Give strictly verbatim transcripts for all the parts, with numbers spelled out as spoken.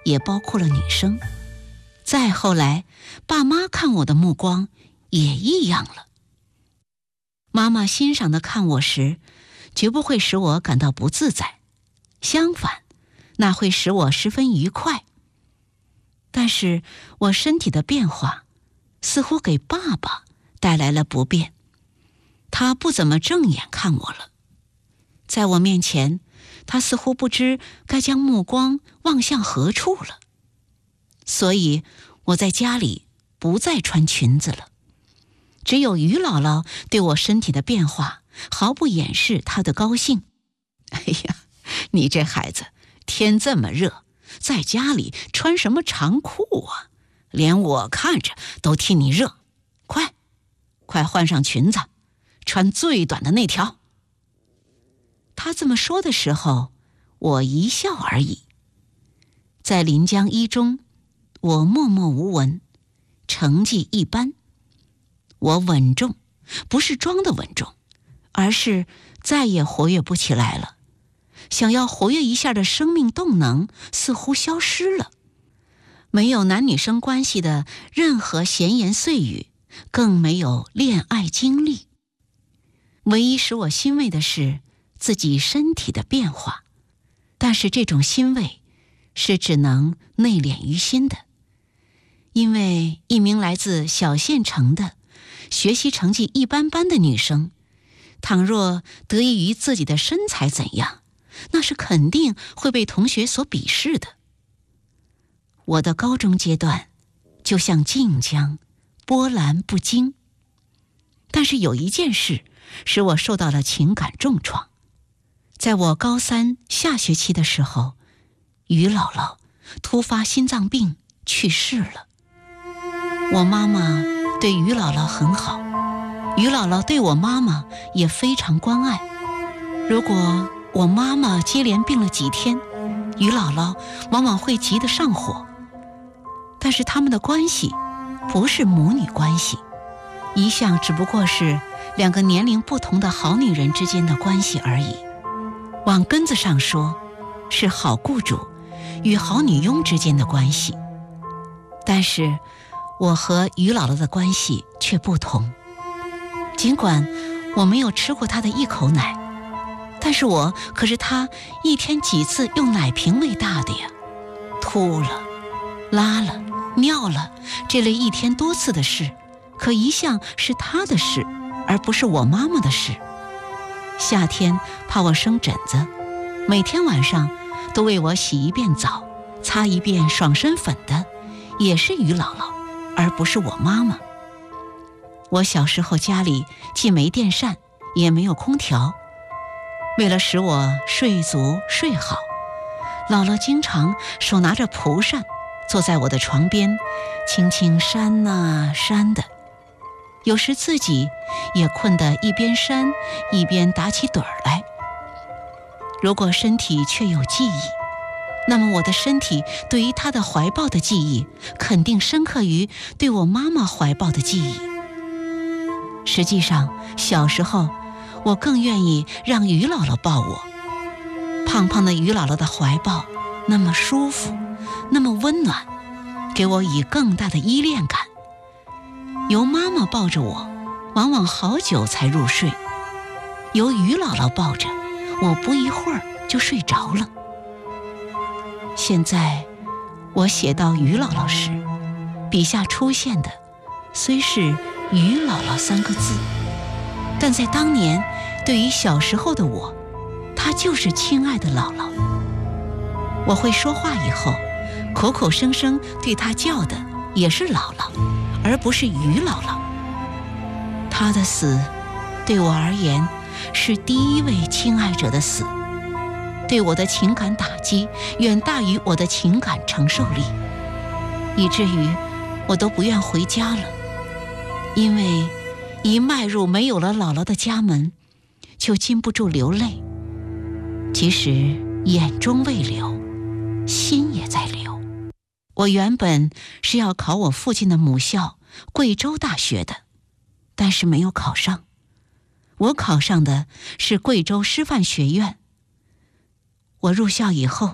也包括了女生。再后来，爸妈看我的目光也异样了。妈妈欣赏地看我时，绝不会使我感到不自在，相反，那会使我十分愉快。但是我身体的变化似乎给爸爸带来了不便，他不怎么正眼看我了。在我面前，他似乎不知该将目光望向何处了。所以我在家里不再穿裙子了，只有于姥姥对我身体的变化毫不掩饰她的高兴。哎呀，你这孩子，天这么热，在家里穿什么长裤啊？连我看着都替你热。快，快换上裙子，穿最短的那条。他这么说的时候，我一笑而已。在临江一中，我默默无闻，成绩一般。我稳重，不是装的稳重，而是再也活跃不起来了。想要活跃一下的生命动能似乎消失了。没有男女生关系的任何闲言碎语，更没有恋爱经历。唯一使我欣慰的是自己身体的变化，但是这种欣慰是只能内敛于心的。因为一名来自小县城的学习成绩一般般的女生，倘若得益于自己的身材怎样，那是肯定会被同学所鄙视的。我的高中阶段就像晋江，波澜不惊。但是有一件事使我受到了情感重创。在我高三下学期的时候，于姥姥突发心脏病去世了。我妈妈对于姥姥很好，于姥姥对我妈妈也非常关爱。如果我妈妈接连病了几天，于姥姥往往会急得上火。但是他们的关系不是母女关系，一向只不过是两个年龄不同的好女人之间的关系而已。往根子上说，是好雇主与好女佣之间的关系。但是我和于姥姥的关系却不同。尽管我没有吃过她的一口奶，但是我可是她一天几次用奶瓶喂大的呀。吐了，拉了，尿了，这类一天多次的事，可一向是她的事，而不是我妈妈的事。夏天怕我生疹子，每天晚上都为我洗一遍澡，擦一遍爽身粉的，也是于姥姥，而不是我妈妈。我小时候家里既没电扇，也没有空调，为了使我睡足睡好，姥姥经常手拿着蒲扇坐在我的床边，轻轻扇啊扇的。有时自己也困得一边扇一边打起盹儿来。如果身体确有记忆，那么我的身体对于他的怀抱的记忆肯定深刻于对我妈妈怀抱的记忆。实际上小时候我更愿意让于姥姥抱我，胖胖的于姥姥的怀抱那么舒服，那么温暖，给我以更大的依恋感。由妈妈抱着我，往往好久才入睡；由于姥姥抱着我，不一会儿就睡着了。现在我写到于姥姥时，笔下出现的虽是于姥姥三个字，但在当年对于小时候的我，她就是亲爱的姥姥。我会说话以后，口口声声对她叫的也是姥姥，而不是于姥姥。她的死对我而言是第一位亲爱者的死，对我的情感打击远大于我的情感承受力，以至于我都不愿回家了。因为一迈入没有了姥姥的家门，就禁不住流泪，即使眼中未流，心也在流。我原本是要考我父亲的母校贵州大学的，但是没有考上。我考上的是贵州师范学院。我入校以后，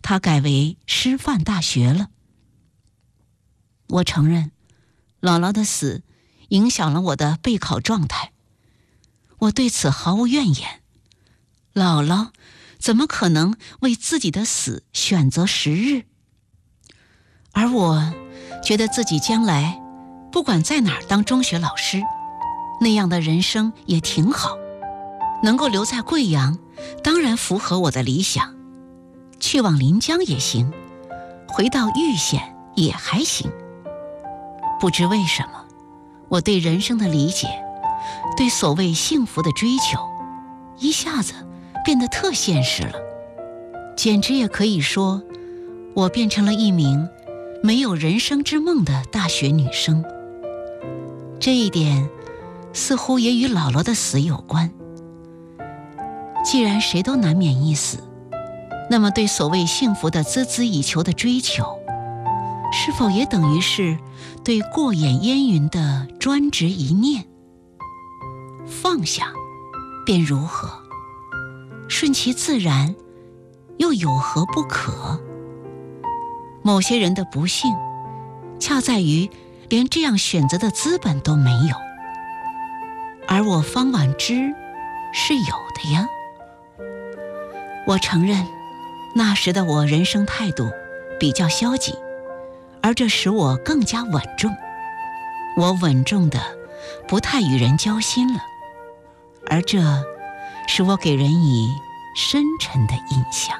他改为师范大学了。我承认，姥姥的死影响了我的备考状态，我对此毫无怨言。姥姥怎么可能为自己的死选择时日？而我觉得自己将来不管在哪儿当中学老师，那样的人生也挺好。能够留在贵阳，当然符合我的理想。去往临江也行，回到玉县也还行。不知为什么，我对人生的理解，对所谓幸福的追求，一下子变得特现实了。简直也可以说，我变成了一名没有人生之梦的大学女生。这一点似乎也与姥姥的死有关。既然谁都难免一死，那么对所谓幸福的孜孜以求的追求，是否也等于是对过眼烟云的专执一念？放下便如何？顺其自然又有何不可？某些人的不幸恰在于连这样选择的资本都没有，而我方婉之是有的呀。我承认，那时的我人生态度比较消极，而这使我更加稳重。我稳重的不太与人交心了，而这使我给人以深沉的印象。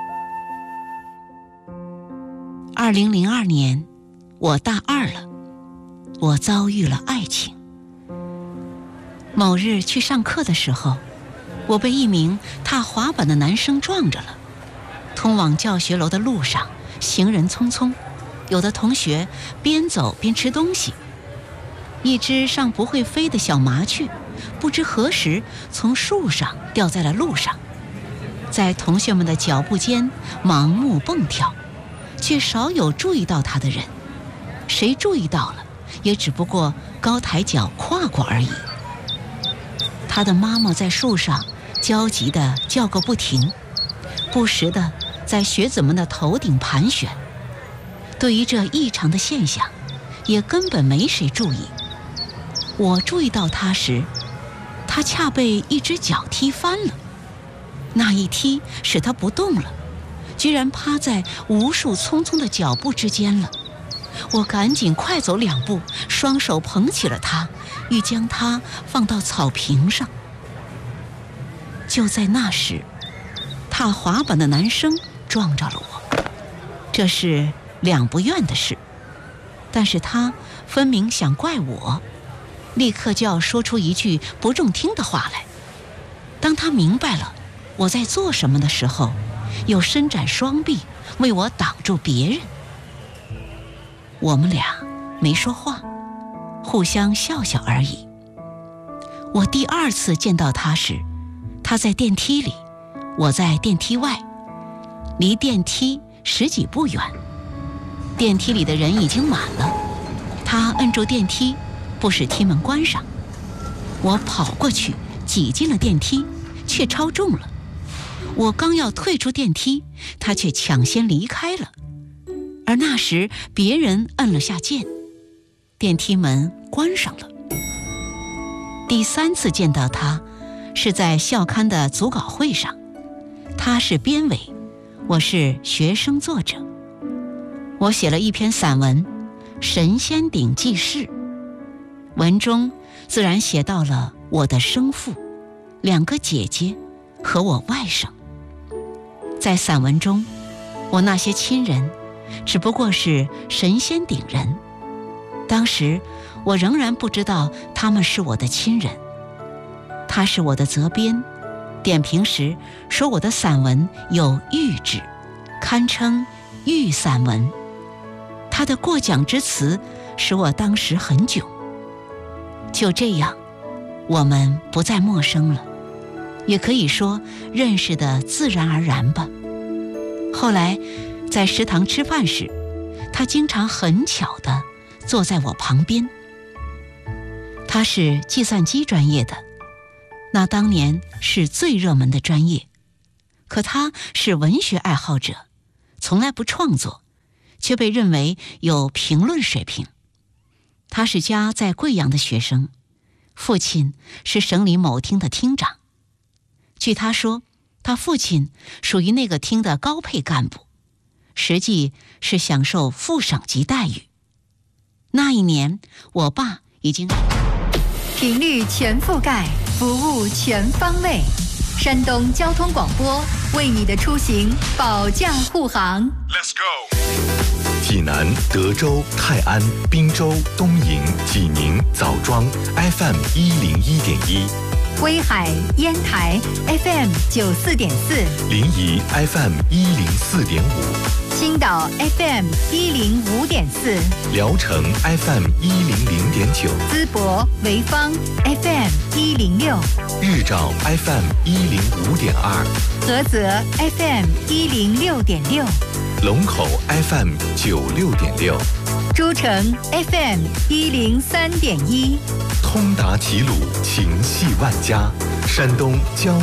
二零零二年，我大二了，我遭遇了爱情。某日去上课的时候，我被一名踏滑板的男生撞着了。通往教学楼的路上，行人匆匆，有的同学边走边吃东西。一只尚不会飞的小麻雀，不知何时从树上掉在了路上，在同学们的脚步间盲目蹦跳，却少有注意到它的人。谁注意到了，也只不过高抬脚跨过而已。他的妈妈在树上焦急地叫个不停，不时地在学子们的头顶盘旋。对于这异常的现象，也根本没谁注意。我注意到他时，他恰被一只脚踢翻了。那一踢使他不动了，居然趴在无数匆匆的脚步之间了。我赶紧快走两步，双手捧起了他，欲将他放到草坪上。就在那时，踏滑板的男生撞着了我，这是两不愿的事，但是他分明想怪我，立刻就要说出一句不中听的话来。当他明白了我在做什么的时候，又伸展双臂为我挡住别人。我们俩没说话，互相笑笑而已。我第二次见到他时，他在电梯里，我在电梯外，离电梯十几步远。电梯里的人已经满了，他摁住电梯，不使梯门关上。我跑过去挤进了电梯，却超重了。我刚要退出电梯，他却抢先离开了。而那时别人摁了下键，电梯门关上了。第三次见到他是在校刊的组稿会上，他是编委，我是学生作者。我写了一篇散文《神仙顶记事》，文中自然写到了我的生父、两个姐姐和我外甥。在散文中，我那些亲人只不过是神仙顶人，当时我仍然不知道他们是我的亲人。他是我的责编，点评时说我的散文有誉旨，堪称誉散文。他的过奖之词使我当时很囧。就这样，我们不再陌生了，也可以说认识的自然而然吧。后来在食堂吃饭时，他经常很巧地坐在我旁边。他是计算机专业的，那当年是最热门的专业。可他是文学爱好者， 从来不创作，却被认为有评论水平。他是家在贵阳的学生，父亲是省里某厅的厅长。据他说，他父亲属于那个厅的高配干部，实际是享受副省级待遇。那一年，我爸已经频率全覆盖，服务全方位。山东交通广播为你的出行保驾护航。 Let's go。济南、德州、泰安、滨州、东营、济宁、枣庄 F M 一零一点一， 威海、烟台 F M 九四点四， 临沂 F M 一零四点五， 青岛 F M 一零五点四， 聊城 F M 一零零点九， 淄博、潍坊 F M 一零六， 日照 F M 一零五点二， 菏泽 F M 一零六点六， 龙口 F M 九六点六， 诸城 F M 一零三点一， 通达齐鲁，情系万家，山东交